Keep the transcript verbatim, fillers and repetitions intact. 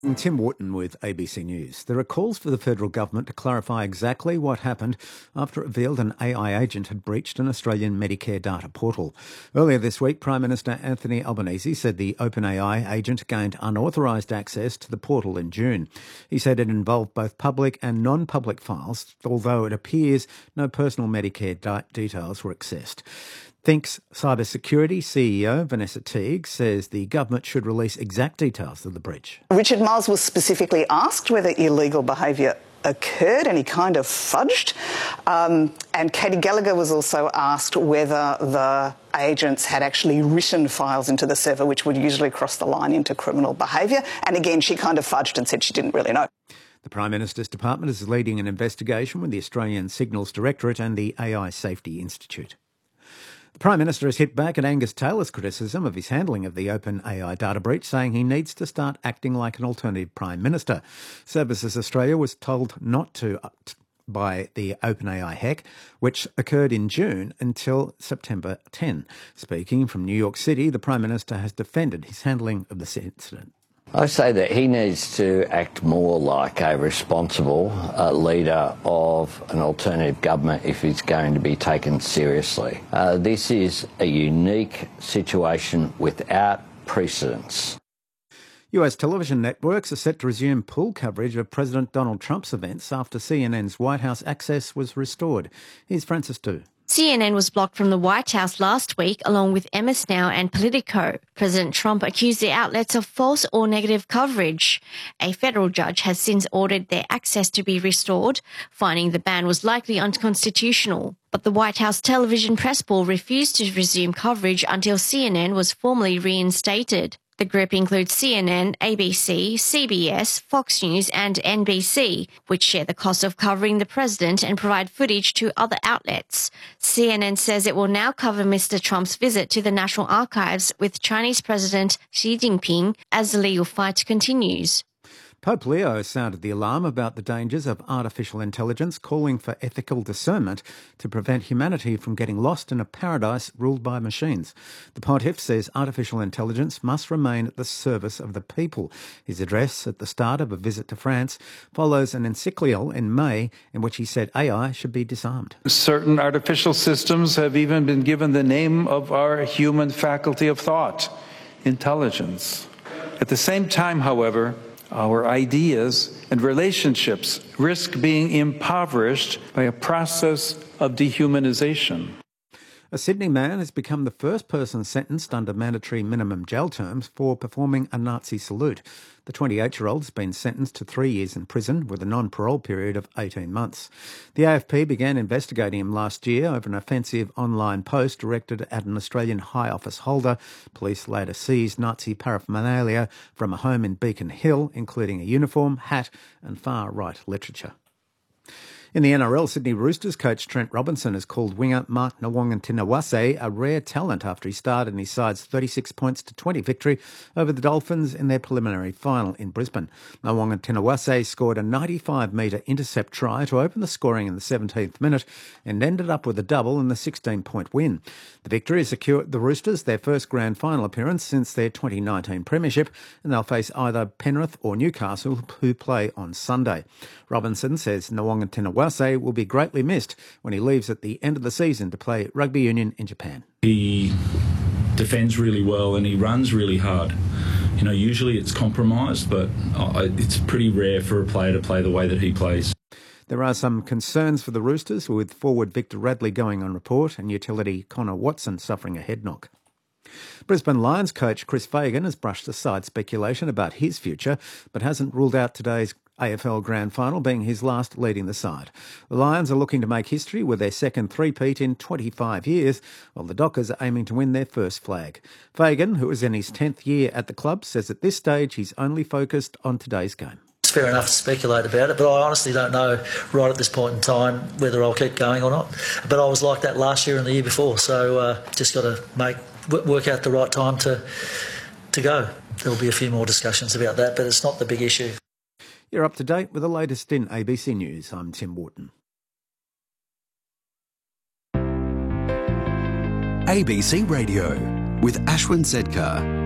I'm Tim Wharton with A B C News. There are calls for the federal government to clarify exactly what happened after it revealed an A I agent had breached an Australian Medicare data portal. Earlier this week, Prime Minister Anthony Albanese said the OpenAI agent gained unauthorised access to the portal in June. He said it involved both public and non-public files, although it appears no personal Medicare di- details were accessed. Think's cybersecurity C E O, Vanessa Teague, says the government should release exact details of the breach. Richard Marles was specifically asked whether illegal behaviour occurred and he kind of fudged. Um, and Katie Gallagher was also asked whether the agents had actually written files into the server, which would usually cross the line into criminal behaviour. And again, she kind of fudged and said she didn't really know. The Prime Minister's department is leading an investigation with the Australian Signals Directorate and the A I Safety Institute. The Prime Minister has hit back at Angus Taylor's criticism of his handling of the OpenAI data breach, saying he needs to start acting like an alternative Prime Minister. Services Australia was told not to by the OpenAI hack, which occurred in June until September tenth. Speaking from New York City, the Prime Minister has defended his handling of the incident. I say that he needs to act more like a responsible uh, leader of an alternative government if he's going to be taken seriously. Uh, this is a unique situation without precedence. U S television networks are set to resume pool coverage of President Donald Trump's events after C N N's White House access was restored. Here's Francis Tu. C N N was blocked from the White House last week, along with Emma Now and Politico. President Trump accused the outlets of false or negative coverage. A federal judge has since ordered their access to be restored, finding the ban was likely unconstitutional. But the White House television press board refused to resume coverage until C N N was formally reinstated. The group includes C N N, A B C, C B S, Fox News and N B C, which share the cost of covering the president and provide footage to other outlets. C N N says it will now cover Mister Trump's visit to the National Archives with Chinese President Xi Jinping as the legal fight continues. Pope Leo sounded the alarm about the dangers of artificial intelligence, calling for ethical discernment to prevent humanity from getting lost in a paradise ruled by machines. The pontiff says artificial intelligence must remain at the service of the people. His address at the start of a visit to France follows an encyclical in May in which he said A I should be disarmed. Certain artificial systems have even been given the name of our human faculty of thought, intelligence. At the same time, however, our ideas and relationships risk being impoverished by a process of dehumanization. A Sydney man has become the first person sentenced under mandatory minimum jail terms for performing a Nazi salute. The twenty-eight-year-old has been sentenced to three years in prison with a non-parole period of eighteen months. The A F P began investigating him last year over an offensive online post directed at an Australian high office holder. Police later seized Nazi paraphernalia from a home in Beacon Hill, including a uniform, hat and far-right literature. In the N R L, Sydney Roosters coach Trent Robinson has called winger Mark Nawaqantinawase a rare talent after he started in his side's thirty-six points to twenty victory over the Dolphins in their preliminary final in Brisbane. Nawaqantinawase scored a ninety-five metre intercept try to open the scoring in the seventeenth minute and ended up with a double in the sixteen-point win. The victory secured the Roosters their first grand final appearance since their twenty nineteen premiership, and they'll face either Penrith or Newcastle, who play on Sunday. Robinson says Nawaqantinawase will be greatly missed when he leaves at the end of the season to play rugby union in Japan. He defends really well and he runs really hard. You know, usually it's compromised, but it's pretty rare for a player to play the way that he plays. There are some concerns for the Roosters, with forward Victor Radley going on report and utility Connor Watson suffering a head knock. Brisbane Lions coach Chris Fagan has brushed aside speculation about his future, but hasn't ruled out today's A F L Grand Final being his last leading the side. The Lions are looking to make history with their second three-peat in twenty-five years, while the Dockers are aiming to win their first flag. Fagan, who is in his tenth year at the club, says at this stage he's only focused on today's game. It's fair enough to speculate about it, but I honestly don't know right at this point in time whether I'll keep going or not. But I was like that last year and the year before, so uh, just got to make work out the right time to to go. There'll be a few more discussions about that, but it's not the big issue. You're up to date with the latest in A B C News. I'm Tim Wharton. A B C Radio with Ashwin Sedkar.